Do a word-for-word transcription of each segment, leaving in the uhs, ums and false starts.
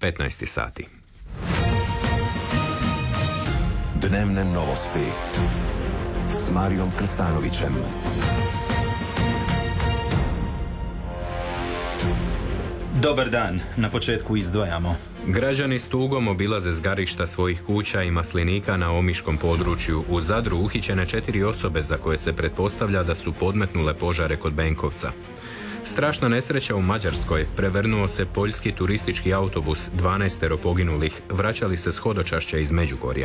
petnaest sati. Dnevne novosti s Marijom Krstanovićem. Dobar dan, na početku izdvajamo. Građani s tugom obilaze zgarišta svojih kuća i maslinika na omiškom području. U Zadru uhićene četiri osobe za koje se pretpostavlja da su podmetnule požare kod Benkovca. Strašna nesreća u Mađarskoj, prevrnuo se poljski turistički autobus, dvanaestero poginulih, vraćali se s hodočašća iz Međugorja.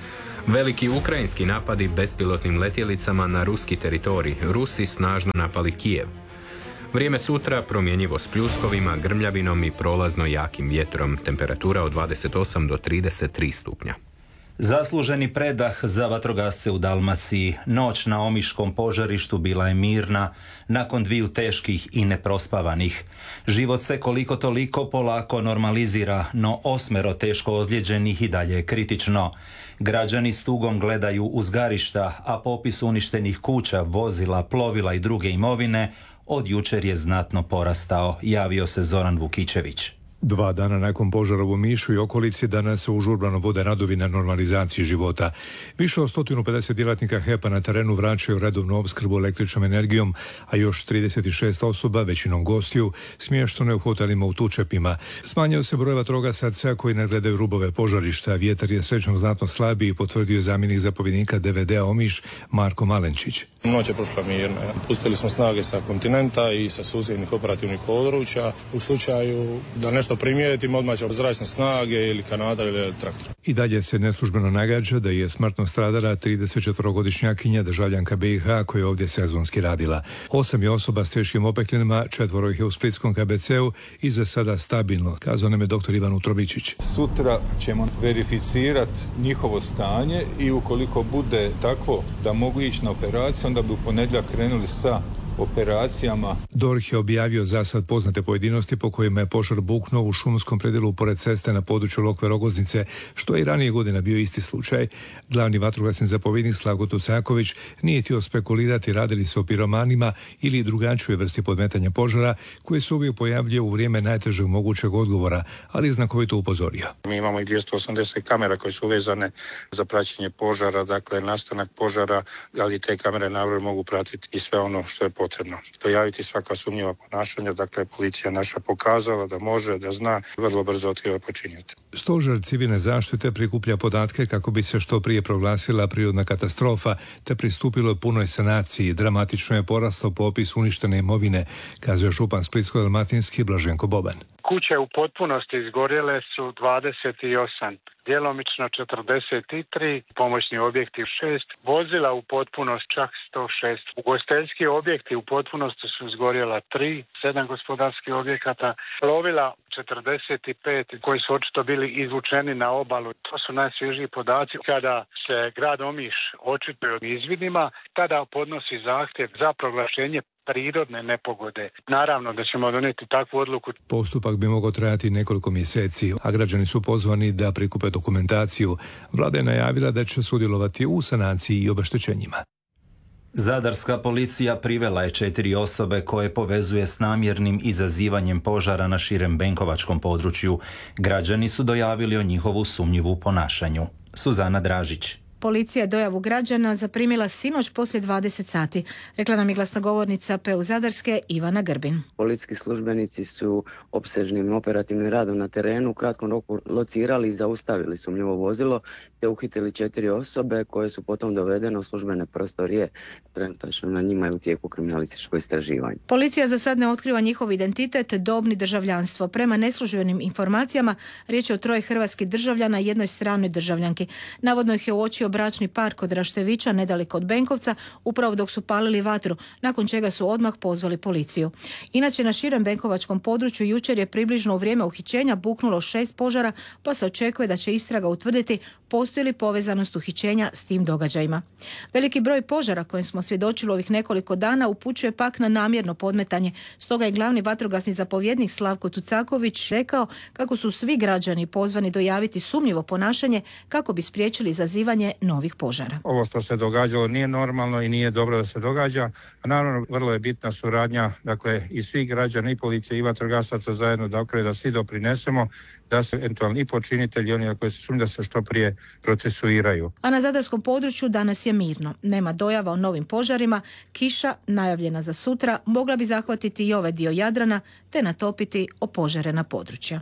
Veliki ukrajinski napadi bespilotnim letjelicama na ruski teritorij, Rusi snažno napali Kijev. Vrijeme sutra promjenjivo s pljuskovima, grmljavinom i prolazno jakim vjetrom, temperatura od dvadeset osam do trideset tri stupnja. Zasluženi predah za vatrogasce u Dalmaciji. Noć na omiškom požarištu bila je mirna, nakon dviju teških i neprospavanih. Život se koliko toliko polako normalizira, no osmero teško ozlijeđenih i dalje je kritično. Građani s tugom gledaju uzgarišta, a popis uništenih kuća, vozila, plovila i druge imovine od jučer je znatno porastao, javio se Zoran Vukićević. Dva dana nakon požara u Omišu i okolici danas se užurbano vode radovi na normalizaciji života. Više od sto pedeset djelatnika H E P-a na terenu vraćaju redovnu opskrbu električnom energijom, a još trideset šest osoba, većinom gostiju, smješteno je u hotelima u Tučepima. Smanjio se broj vatrogasaca koji ne gledaju rubove požarišta. Vjetar je srećom znatno slabiji, potvrdio zamjenik zapovjednika D V D-a Omiš Marko Malenčić. Noć je prošla mirno. Pustili smo snage sa kontinenta i sa susjednih operativnih područja. U slučaju da nešto primijetimo, odmah će zračne snage ili kanadar ili traktor. I dalje se neslužbeno nagađa da je smrtno stradala tridesetčetvorogodišnjakinja državljanka B i H koja je ovdje sezonski radila. Osam je osoba s teškim opekljenima, četvoro ih je u splitskom K B C-u i za sada stabilno, kazao nam je doktor Ivan Utrobičić. Sutra ćemo verificirati njihovo stanje i ukoliko bude takvo da mogu ići na operaciju, onda bi u ponedjeljak krenuli sa operacijama. D O R H je objavio za sad poznate pojedinosti po kojima je požar buknuo u šumskom predjelu pored ceste na području Lokve Rogoznice, što je i ranije godina bio isti slučaj. Glavni vatrogasni zapovjednik Slavko Tucaković nije htio spekulirati radili se o piromanima ili drugačijoj vrsti podmetanja požara koji se uvijek pojavljuje u vrijeme najtežeg mogućeg odgovora, ali je znakovito upozorio. Mi imamo i dvjesto osamdeset kamera koje su vezane za praćenje požara, dakle nastanak požara, ali te kamere naravno mogu pratiti i sve ono što je potrebno. Dojaviti svaka sumnjiva ponašanja, dakle policija naša pokazala da može, da zna, vrlo brzo otkriva počinitelja. Stožer civilne zaštite prikuplja podatke kako bi se što prije proglasila prirodna katastrofa te pristupilo punoj sanaciji. Dramatično je porastao popis uništene imovine, kazuje župan Splitsko-dalmatinski Blaženko Boban. Kuće u potpunosti izgorjele su dvadeset osam, djelomično četrdeset tri, pomoćni objekti šest, vozila u potpunost čak sto šest. Ugostiteljski objekti u potpunosti su izgorjela tri, sedam gospodarskih objekata, plovila četrdeset pet koji su očito bili izvučeni na obalu. To su najsvježiji podaci. Kada se grad Omiš očituje o izvidima, tada podnosi zahtjev za proglašenje prirodne nepogode. Naravno da ćemo donijeti takvu odluku. Postupak bi mogao trajati nekoliko mjeseci, a građani su pozvani da prikupe dokumentaciju. Vlada je najavila da će sudjelovati u sanaciji i obeštećenjima. Zadarska policija privela je četiri osobe koje povezuje s namjernim izazivanjem požara na širem benkovačkom području. Građani su dojavili o njihovu sumnjivu ponašanju. Suzana Dražić. Policija je dojavu građana zaprimila sinoć poslije dvadeset sati, rekla nam je glasnogovornica P U Zadarske Ivana Grbin. Policijski službenici su opsežnim operativnim radom na terenu u kratkom roku locirali i zaustavili sumnjivo vozilo te uhitili četiri osobe koje su potom dovedene u službene prostorije. Trenutačno na njima je u tijeku kriminalističko istraživanje. Policija za sad ne otkriva njihov identitet, dobni, državljanstvo. Prema neslužbenim informacijama riječ je o troje hrvatskih državljana i jednoj stranoj državljanki. Navodno ih je uočio bračni par kod Raštevića, nedaleko od Benkovca, upravo dok su palili vatru, nakon čega su odmah pozvali policiju. Inače, na širem benkovačkom području jučer je približno u vrijeme uhićenja buknulo šest požara, pa se očekuje da će istraga utvrditi postoji li povezanost uhićenja s tim događajima. Veliki broj požara kojim smo svjedočili ovih nekoliko dana upućuje pak na namjerno podmetanje. Stoga je glavni vatrogasni zapovjednik Slavko Tucaković rekao kako su svi građani pozvani dojaviti sumnjivo ponašanje kako bi spriječili izazivanje novih požara. Ovo što se događalo nije normalno i nije dobro da se događa. A naravno, vrlo je bitna suradnja, dakle, i svih građana, i policije, i vatrogasaca zajedno, dakle, da svi doprinesemo da se eventualni i počinitelji, oni koji se sumnju, da se što prije procesuiraju. A na zadarskom području danas je mirno. Nema dojava o novim požarima. Kiša, najavljena za sutra, mogla bi zahvatiti i ovaj dio Jadrana te natopiti opožarena područja.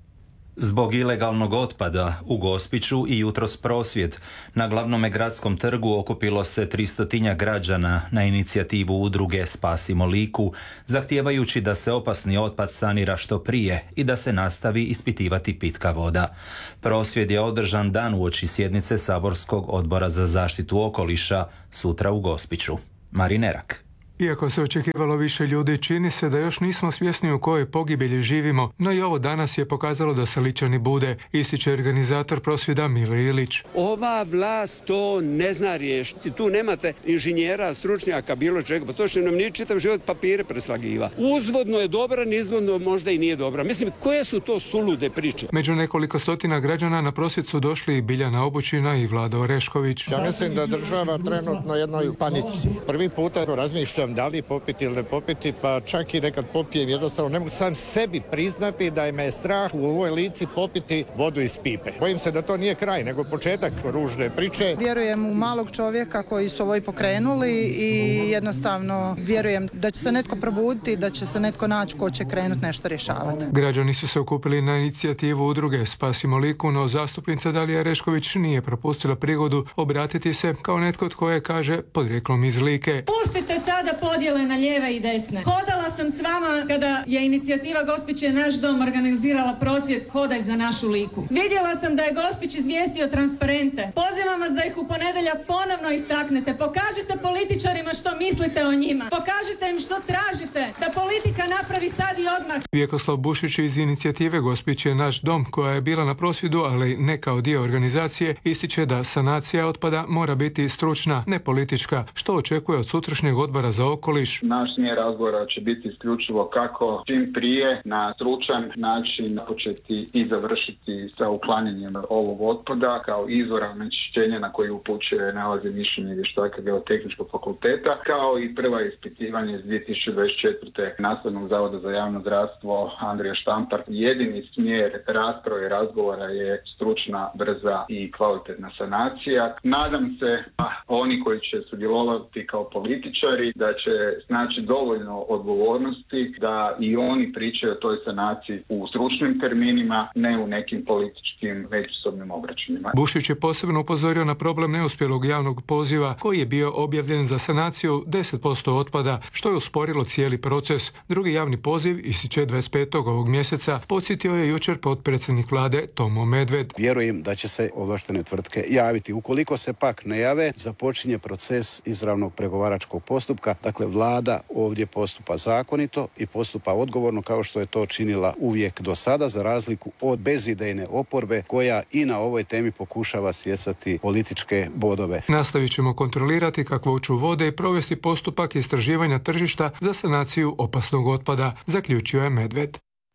Zbog ilegalnog otpada u Gospiću i jutros prosvjed. Na glavnome gradskom trgu okupilo se tristotinja građana na inicijativu udruge Spasimo Liku, zahtijevajući da se opasni otpad sanira što prije i da se nastavi ispitivati pitka voda. Prosvjed je održan dan uoči sjednice Saborskog odbora za zaštitu okoliša sutra u Gospiću. Marinerak. Iako se očekivalo više ljudi, čini se da još nismo svjesni u kojoj pogibelji živimo, no i ovo danas je pokazalo da se Ličani bude, ističe organizator prosvjeda Mile Ilić. Ova vlast to ne zna riješiti. Tu nemate inženjera, stručnjaka, bilo čega, pa to će nam nije čitav život papire preslagiva. Uzvodno je dobra, nizvodno možda i nije dobra. Mislim, koje su to sulude priče? Među nekoliko stotina građana na prosvjed su došli i Biljana Obućina i Vlado Orešković. Ja mislim da država trenutno jednoj panici. Prvi puta razmišljam da li popiti ili ne popiti, pa čak i nekad popijem, jednostavno ne mogu sam sebi priznati da me je strah u ovoj Lici popiti vodu iz pipe. Bojim se da to nije kraj, nego početak ružne priče. Vjerujem u malog čovjeka koji su ovo i pokrenuli i jednostavno vjerujem da će se netko probuditi, da će se netko naći ko će krenuti nešto rješavati. Građani su se okupili na inicijativu udruge Spasimo Liku, no zastupnica Dalija Rešković nije propustila prigodu obratiti se kao netko tko je, kaže, podrijeklom iz Like. Pustite sada podjele na lijeve i desne. Hodala sam s vama kada je inicijativa Gospić je naš dom organizirala prosvjed Hodaj za našu Liku. Vidjela sam da je Gospić izvijestio transparente. Pozivam vas da ih u ponedjeljak ponovno istaknete. Pokažite političarima što mislite o njima. Pokažite im što tražite. Da politika napravi sad i odmah. Vjekoslav Bušić iz inicijative Gospić je naš dom, koja je bila na prosvjedu, ali ne kao dio organizacije, ističe da sanacija otpada mora biti stručna, ne politička, što očekuje od sutrašnjeg odbora za okoliš. Naš smjer razgovora će biti isključivo kako čim prije na stručan način početi i završiti sa uklanjanjem ovog otpada kao izvora onečišćenja na koji upućuje nalaze mišljenje vještaka Geotehničkog fakulteta, kao i prva ispitivanje iz dvije tisuće dvadeset četvrte. Nastavnog zavoda za javno zdravstvo Andrija Štampar. Jedini smjer rasprave i razgovora je stručna, brza i kvalitetna sanacija. Nadam se, a oni koji će sudjelovati kao političari, da će znači dovoljno odgovornosti da i oni pričaju o toj sanaciji u stručnim terminima, ne u nekim političkim međusobnim obračunima. Bušić je posebno upozorio na problem neuspjelog javnog poziva koji je bio objavljen za sanaciju deset posto otpada, što je usporilo cijeli proces. Drugi javni poziv ističe dvadeset petog ovog mjeseca, podsjetio je jučer potpredsjednik vlade Tomo Medved. Vjerujem da će se ovlaštene tvrtke javiti. Ukoliko se pak ne jave, započinje proces izravnog pregovaračkog postupka. Dakle, vlada ovdje postupa zakonito i postupa odgovorno kao što je to činila uvijek do sada, za razliku od bezidejne oporbe koja i na ovoj temi pokušava stjecati političke bodove. Nastavit ćemo kontrolirati kakvoću vode i provesti postupak istraživanja tržišta za sanaciju opasnog otpada, zaključio je Medved.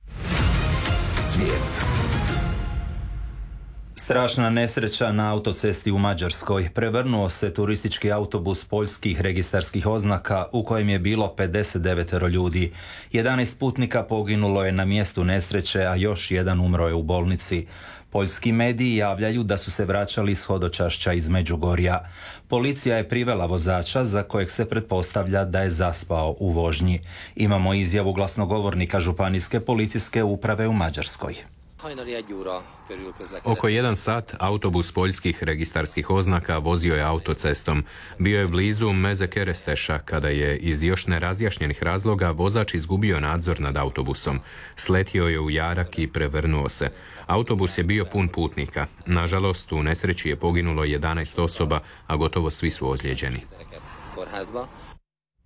Svijet. Strašna nesreća na autocesti u Mađarskoj. Prevrnuo se turistički autobus poljskih registarskih oznaka u kojem je bilo pedeset devet ljudi. jedanaest putnika poginulo je na mjestu nesreće, a još jedan umro je u bolnici. Poljski mediji javljaju da su se vraćali s hodočašća iz Međugorja. Policija je privela vozača za kojeg se pretpostavlja da je zaspao u vožnji. Imamo izjavu glasnogovornika županijske policijske uprave u Mađarskoj. Oko jedan sat autobus poljskih registarskih oznaka vozio je autocestom. Bio je blizu Meze Keresteša kada je iz još nerazjašnjenih razloga vozač izgubio nadzor nad autobusom. Sletio je u jarak i prevrnuo se. Autobus je bio pun putnika. Nažalost, u nesreći je poginulo jedanaest osoba, a gotovo svi su ozlijeđeni.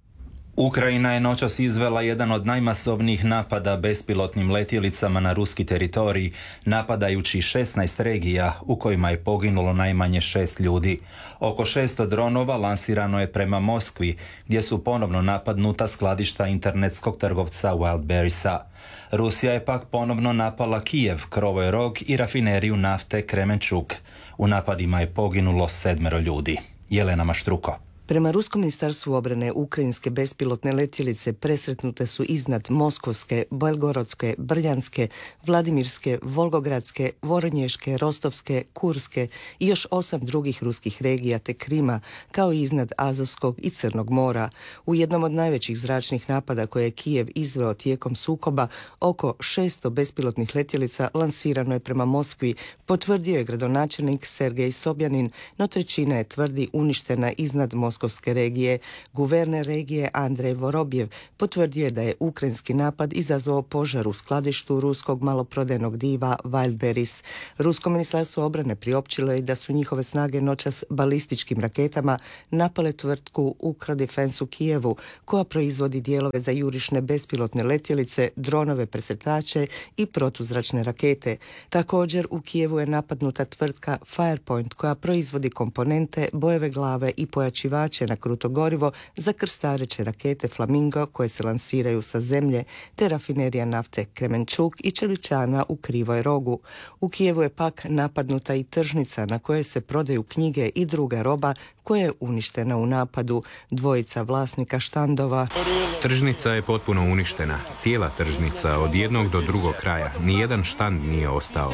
Ukrajina je noćas izvela jedan od najmasovnijih napada bespilotnim letjelicama na ruski teritorij, napadajući šesnaest regija u kojima je poginulo najmanje šest ljudi. Oko šesto dronova lansirano je prema Moskvi, gdje su ponovno napadnuta skladišta internetskog trgovca Wildberriesa. Rusija je pak ponovno napala Kijev, Krovoj Rog i rafineriju nafte Kremenčuk. U napadima je poginulo sedmero ljudi. Jelena Maštruko. Prema Ruskom ministarstvu obrane, ukrajinske bespilotne letjelice presretnute su iznad Moskovske, Belgorodske, Brljanske, Vladimirske, Volgogradske, Voronješke, Rostovske, Kurske i još osam drugih ruskih regija te Krima, kao i iznad Azovskog i Crnog mora. U jednom od najvećih zračnih napada koje je Kijev izveo tijekom sukoba, oko šesto bespilotnih letjelica lansirano je prema Moskvi, potvrdio je gradonačelnik Sergej Sobjanin, no trećina je, tvrdi, uništena iznad Moskovske regije. Guverner regije Andrej Vorobjev potvrdio je da je ukrajinski napad izazvao požar u skladištu ruskog maloprodajnog diva Wildberries. Rusko ministarstvo obrane priopćilo je da su njihove snage noćas balističkim raketama napale tvrtku Ukradefense u Kijevu, koja proizvodi dijelove za jurišne bespilotne letjelice, dronove presretače i protuzračne rakete. Također u Kijevu je napadnuta tvrtka Firepoint, koja proizvodi komponente, bojeve glave i pojačivače na kruto gorivo za krstareće rakete Flamingo koje se lansiraju sa zemlje, te rafinerija nafte Kremenčuk i čeličana u Krivoj Rogu. U Kijevu je pak napadnuta i tržnica na kojoj se prodaju knjige i druga roba koja je uništena u napadu. Dvojica vlasnika štandova. Tržnica je potpuno uništena. Cijela tržnica od jednog do drugog kraja. Nijedan štand nije ostao.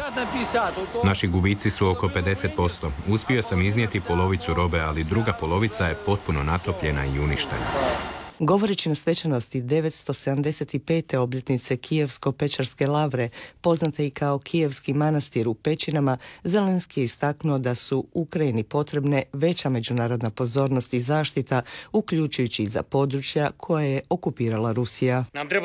Naši gubici su oko pedeset posto. Uspio sam iznijeti polovicu robe, ali druga polovica je potpuno natopljena i uništena. Govoreći na svečanosti devetsto sedamdeset pete obljetnice Kijevsko-Pečarske lavre, poznate i kao Kijevski manastir u Pećinama, Zelenski je istaknuo da su Ukrajini potrebne veća međunarodna pozornost i zaštita, uključujući i za područja koje je okupirala Rusija.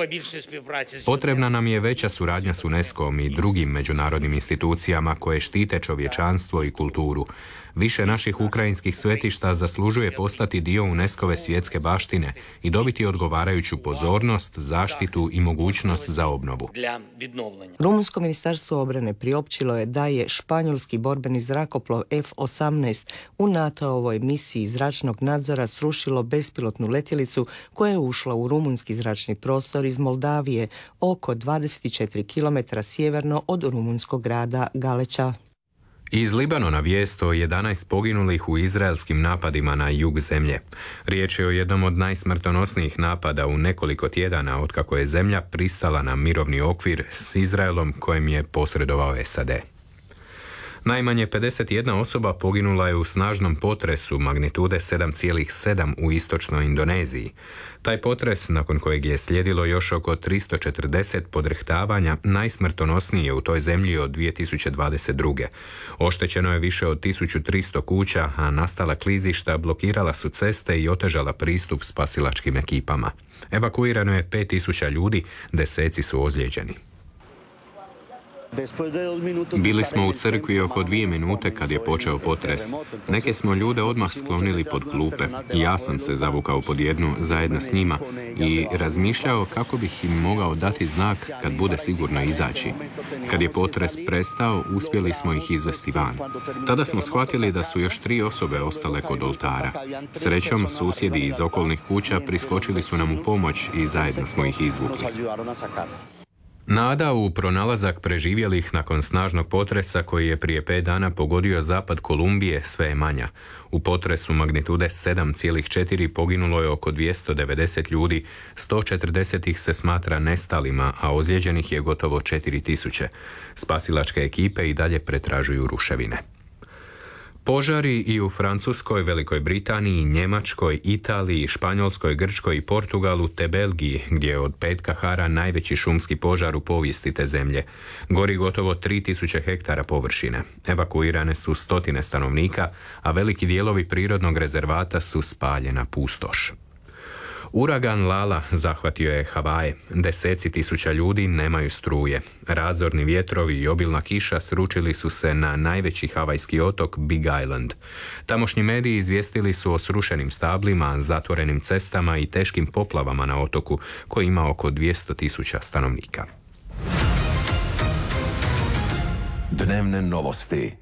Potrebna nam je veća suradnja s UNESCO-om i drugim međunarodnim institucijama koje štite čovječanstvo i kulturu. Više naših ukrajinskih svetišta zaslužuje postati dio UNESCO-ve svjetske baštine i dobiti odgovarajuću pozornost, zaštitu i mogućnost za obnovu. Rumunjsko ministarstvo obrane priopćilo je da je španjolski borbeni zrakoplov F osamnaest u NATO-ovoj misiji zračnog nadzora srušilo bespilotnu letjelicu koja je ušla u rumunjski zračni prostor iz Moldavije, oko dvadeset četiri kilometra sjeverno od rumunjskog grada Galeća. Iz Libanona vijest o jedanaest poginulih u izraelskim napadima na jug zemlje. Riječ je o jednom od najsmrtonosnijih napada u nekoliko tjedana otkako je zemlja pristala na mirovni okvir s Izraelom kojem je posredovao S A D. Najmanje pedeset jedna osoba poginula je u snažnom potresu magnitude sedam zarez sedam u istočnoj Indoneziji. Taj potres, nakon kojeg je slijedilo još oko tristo četrdeset podrehtavanja, najsmrtonosniji je u toj zemlji od dvije tisuće dvadeset druge. Oštećeno je više od tisuću tristo kuća, a nastala klizišta blokirala su ceste i otežala pristup spasilačkim ekipama. Evakuirano je pet tisuća ljudi, deseci su ozlijeđeni. Bili smo u crkvi oko dvije minute kad je počeo potres. Neke smo ljude odmah sklonili pod klupe. Ja sam se zavukao pod jednu zajedno s njima i razmišljao kako bih im mogao dati znak kad bude sigurno izaći. Kad je potres prestao, uspjeli smo ih izvesti van. Tada smo shvatili da su još tri osobe ostale kod oltara. Srećom, susjedi iz okolnih kuća priskočili su nam u pomoć i zajedno smo ih izvukli. Nada u pronalazak preživjelih nakon snažnog potresa koji je prije pet dana pogodio zapad Kolumbije sve je manja. U potresu magnitude sedam zarez četiri poginulo je oko dvjesto devedeset ljudi, sto četrdeset ih se smatra nestalima, a ozlijeđenih je gotovo četiri tisuće. Spasilačke ekipe i dalje pretražuju ruševine. Požari i u Francuskoj, Velikoj Britaniji, Njemačkoj, Italiji, Španjolskoj, Grčkoj i Portugalu te Belgiji, gdje je od petka hara najveći šumski požar u povijesti te zemlje. Gori gotovo tri tisuće hektara površine. Evakuirane su stotine stanovnika, a veliki dijelovi prirodnog rezervata su spaljena pustoš. Uragan Lala zahvatio je Havaje. Deseci tisuća ljudi nemaju struje. Razorni vjetrovi i obilna kiša sručili su se na najveći havajski otok Big Island. Tamošnji mediji izvijestili su o srušenim stablima, zatvorenim cestama i teškim poplavama na otoku koji ima oko dvjesto tisuća stanovnika. Dnevne novosti.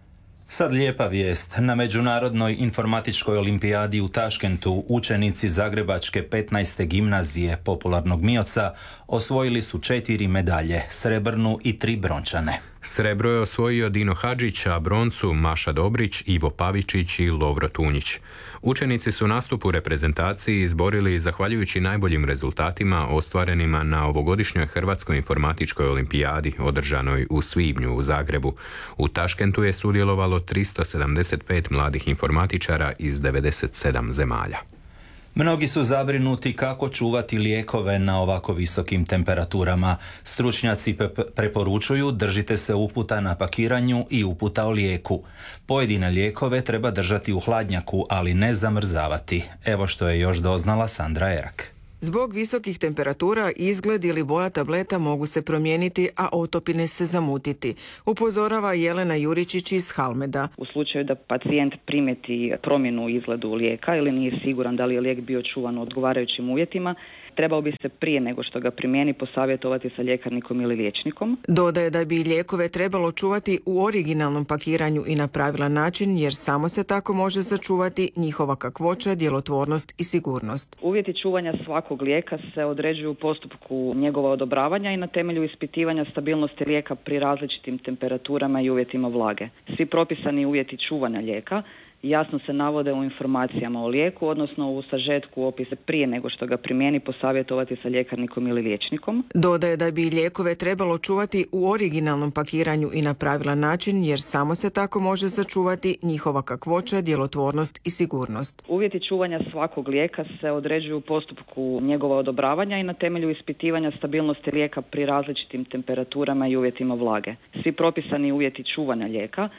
Sad lijepa vijest. Na Međunarodnoj informatičkoj olimpijadi u Taškentu učenici Zagrebačke petnaeste gimnazije popularnog Mioca osvojili su četiri medalje, srebrnu i tri brončane. Srebro je osvojio Dino Hadžić, a broncu Maša Dobrić, Ivo Pavičić i Lovro Tunjić. Učenici su nastup u reprezentaciji izborili zahvaljujući najboljim rezultatima ostvarenima na ovogodišnjoj Hrvatskoj informatičkoj olimpijadi održanoj u svibnju u Zagrebu. U Taškentu je sudjelovalo tristo sedamdeset pet mladih informatičara iz devedeset sedam zemalja. Mnogi su zabrinuti kako čuvati lijekove na ovako visokim temperaturama. Stručnjaci pe- preporučuju držite se uputa na pakiranju i uputa o lijeku. Pojedine lijekove treba držati u hladnjaku, ali ne zamrzavati. Evo što je još doznala Sandra Erak. Zbog visokih temperatura izgled ili boja tableta mogu se promijeniti, a otopine se zamutiti, upozorava Jelena Juričić iz Halmeda. U slučaju da pacijent primijeti promjenu u izgledu lijeka ili nije siguran da li je lijek bio čuvan u odgovarajućim uvjetima, trebao bi se prije nego što ga primijeni posavjetovati sa ljekarnikom ili liječnikom. Dodaje da bi lijekove trebalo čuvati u originalnom pakiranju i na pravilan način, jer samo se tako može sačuvati njihova kakvoća, djelotvornost i sigurnost. Uvjeti čuvanja svakog lijeka se određuju u postupku njegova odobravanja i na temelju ispitivanja stabilnosti lijeka pri različitim temperaturama i uvjetima vlage. Svi propisani uvjeti čuvanja lijeka jasno se navode u informacijama o lijeku, odnosno u sažetku opise prije nego što ga primijeni posavjetovati sa ljekarnikom ili liječnikom. Dodaje da bi lijekove trebalo čuvati u originalnom pakiranju i na pravilan način, jer samo se tako može sačuvati njihova kakvoća, djelotvornost i sigurnost. Uvjeti čuvanja svakog lijeka se određuju u postupku njegova odobravanja i na temelju ispitivanja stabilnosti lijeka pri različitim temperaturama i uvjetima vlage. Svi propisani uvjeti čuvanja lijeka